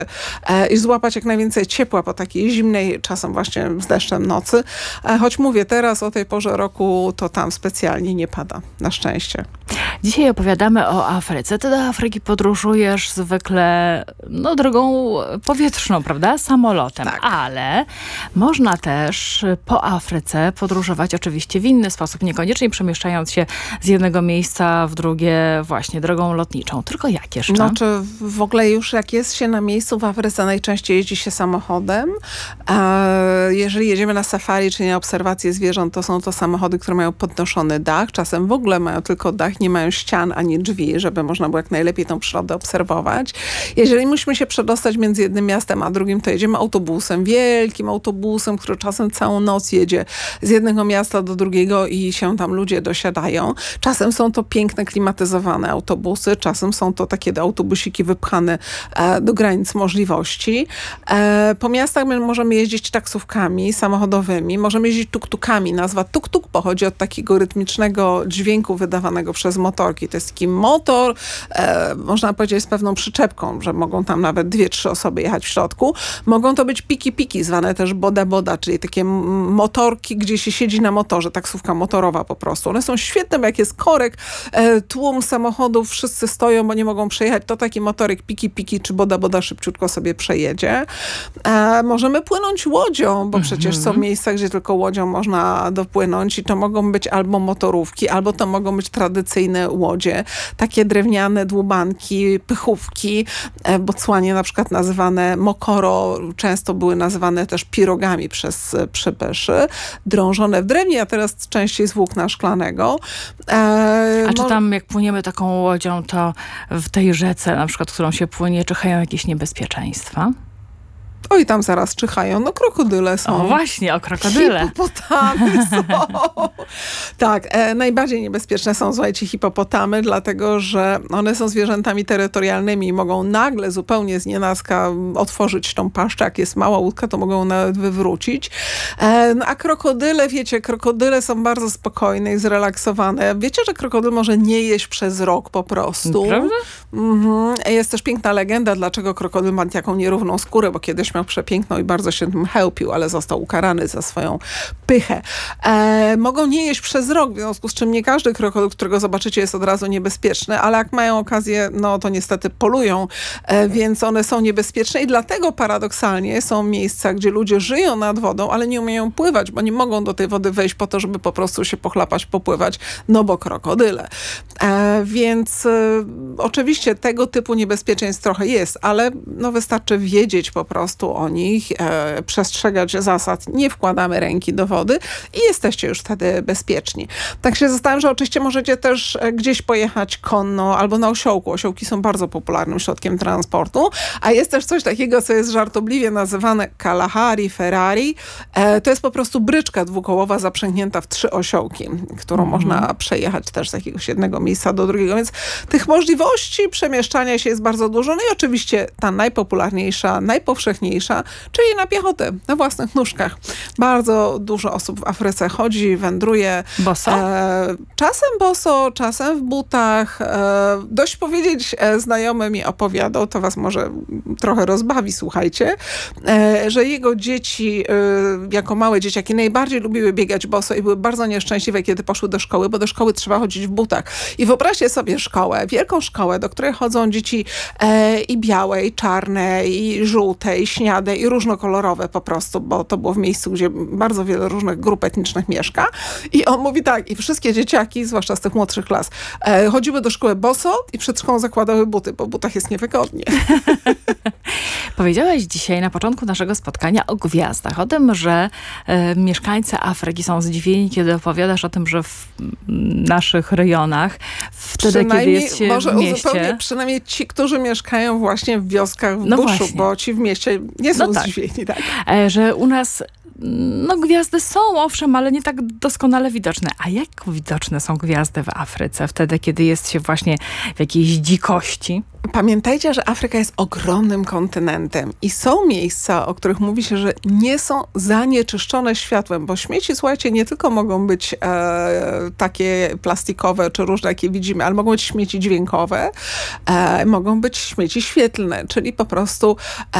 i złapać jak najwięcej ciepła po takiej zimnej, czasem właśnie z deszczem nocy. Choć mówię, teraz o tej porze roku to tam specjalnie nie pada, na szczęście. Dzisiaj opowiadamy o Afryce. Ty do Afryki podróżujesz zwykle drogą powietrzną, prawda? Samolotem. Tak. Ale można też po Afryce podróżować oczywiście w inny sposób, niekoniecznie przemieszczając się z jednego miejsca w drugie właśnie drogą lotniczą. Tylko jak jeszcze? No, czy w ogóle już jak jest się na miejscu w Afryce, najczęściej jeździ się samochodem. Jeżeli jedziemy na safari, czy na obserwacje zwierząt, to są to samochody, które mają podnoszony dach. Czasem w ogóle mają tylko dach, nie mają ścian ani drzwi, żeby można było jak najlepiej tą przyrodę obserwować. Jeżeli musimy się przedostać między jednym miastem a drugim, to jedziemy autobusem, wielkim autobusem, który czasem całą noc jedzie z jednego miasta do drugiego i się tam ludzie dosiadają. Czasem są to piękne, klimatyzowane autobusy, czasem są to takie autobusiki wypchane do granic możliwości. Po miastach my możemy jeździć taksówkami samochodowymi, możemy jeździć tuk-tukami. Nazwa tuk-tuk pochodzi od takiego rytmicznego dźwięku wydawanego przez motorki. To jest taki motor, można powiedzieć z pewną przyczepką, że mogą tam nawet 2-3 osoby jechać w środku. Mogą to być piki-piki, zwane też boda-boda, czyli takie motorki, gdzie się siedzi na motorze, taksówka motorowa po prostu. One są świetne, bo jak jest korek, tłum samochodów, wszyscy stoją, bo nie mogą przejechać, to taki motorek piki-piki czy boda-boda szybciutko sobie przejedzie. Możemy płynąć łodzią, bo przecież są miejsca, gdzie tylko łodzią można dopłynąć i to mogą być albo motorówki, albo to mogą być tradycyjne łodzie, takie drewniane dłubanki, pychówki, w Botswanie na przykład nazywane mokoro, często były nazywane też pirogami przez przybyszy, drążone w drewnie, a teraz częściej z włókna szklanego. A czy tam jak płyniemy taką łodzią, to w tej rzece, na przykład, którą się płynie, czyhają jakieś niebezpieczeństwa? Oj, tam zaraz czyhają. No krokodyle są. O właśnie, o krokodyle. Hipopotamy są. Tak, najbardziej niebezpieczne są, słuchajcie, hipopotamy, dlatego, że one są zwierzętami terytorialnymi i mogą nagle, zupełnie znienacka otworzyć tą paszczę. Jak jest mała łódka, to mogą nawet wywrócić. A krokodyle, wiecie, krokodyle są bardzo spokojne i zrelaksowane. Wiecie, że krokodyl może nie jeść przez rok po prostu. Prawda? Jest też piękna legenda, dlaczego krokodyl ma taką nierówną skórę, bo kiedyś miał przepiękną i bardzo się tym chełpił, ale został ukarany za swoją pychę. Mogą nie jeść przez rok, w związku z czym nie każdy krokodyl, którego zobaczycie, jest od razu niebezpieczny, ale jak mają okazję, no to niestety polują, więc one są niebezpieczne i dlatego paradoksalnie są miejsca, gdzie ludzie żyją nad wodą, ale nie umieją pływać, bo nie mogą do tej wody wejść po to, żeby po prostu się pochlapać, popływać, no bo krokodyle. Więc oczywiście tego typu niebezpieczeństw trochę jest, ale no wystarczy wiedzieć po prostu o nich, przestrzegać zasad, nie wkładamy ręki do wody i jesteście już wtedy bezpieczni. Tak się zastanawiam, że oczywiście możecie też gdzieś pojechać konno albo na osiołku. Osiołki są bardzo popularnym środkiem transportu, a jest też coś takiego, co jest żartobliwie nazywane Kalahari Ferrari. To jest po prostu bryczka dwukołowa zaprzęgnięta w 3 osiołki, którą można przejechać też z jakiegoś jednego miejsca do drugiego, więc tych możliwości przemieszczania się jest bardzo dużo. No i oczywiście ta najpopularniejsza, najpowszechniejsza, czyli na piechotę, na własnych nóżkach. Bardzo dużo osób w Afryce chodzi, wędruje. Boso? Czasem boso, czasem w butach. Dość powiedzieć, znajomy mi opowiadał, to was może trochę rozbawi, słuchajcie, że jego dzieci, jako małe dzieciaki, najbardziej lubiły biegać boso i były bardzo nieszczęśliwe, kiedy poszły do szkoły, bo do szkoły trzeba chodzić w butach. I wyobraźcie sobie szkołę, wielką szkołę, do której chodzą dzieci i białe, i czarne, i żółte, i śniade, i różnokolorowe po prostu, bo to było w miejscu, gdzie bardzo wiele różnych grup etnicznych mieszka. I on mówi tak, i wszystkie dzieciaki, zwłaszcza z tych młodszych klas, chodziły do szkoły boso i przed szkołą zakładały buty, bo w butach jest niewygodnie. Powiedziałeś dzisiaj na początku naszego spotkania o gwiazdach, o tym, że mieszkańcy Afryki są zdziwieni, kiedy opowiadasz o tym, że w naszych rejonach, wtedy, kiedy jest się może w mieście... uzupełnię, przynajmniej ci, którzy mieszkają właśnie w wioskach w buszu, właśnie. bo ci w mieście nie są tak. zdziwieni. Tak. Że u nas no gwiazdy są, owszem, ale nie tak doskonale widoczne. A jak widoczne są gwiazdy w Afryce wtedy, kiedy jest się właśnie w jakiejś dzikości? Pamiętajcie, że Afryka jest ogromnym kontynentem i są miejsca, o których mówi się, że nie są zanieczyszczone światłem, bo śmieci, słuchajcie, nie tylko mogą być takie plastikowe czy różne, jakie widzimy, ale mogą być śmieci dźwiękowe, mogą być śmieci świetlne, czyli po prostu